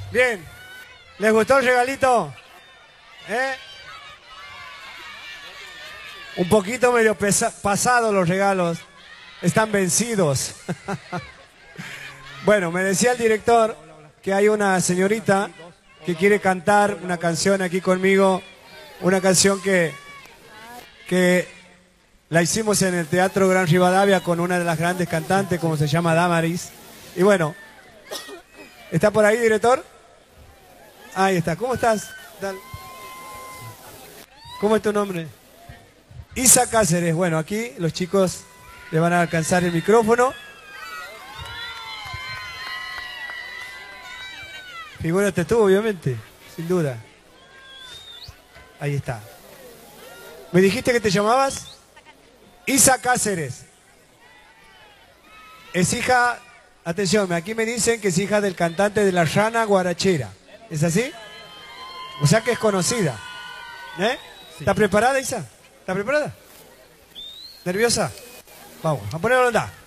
Bien. ¿Les gustó el regalito? ¿Eh? Un poquito medio pasado los regalos. Están vencidos. Bueno, me decía el director que hay una señorita que quiere cantar una canción aquí conmigo. Una canción que la hicimos en el Teatro Gran Rivadavia con una de las grandes cantantes, como se llama Damaris. Y bueno, ¿está por ahí, director? Ahí está. ¿Cómo estás? ¿Cómo es tu nombre? Isa Cáceres. Bueno, aquí los chicos le van a alcanzar el micrófono. Figúrate tú, obviamente, sin duda. Ahí está. ¿Me dijiste que te llamabas? Isa Cáceres. Es hija, atención, aquí me dicen que es hija del cantante de La Rana Guarachera. ¿Es así? O sea que es conocida. ¿Eh? Sí. ¿Está preparada, Isa? ¿Está preparada? ¿Nerviosa? Vamos, a ponerlo a andar.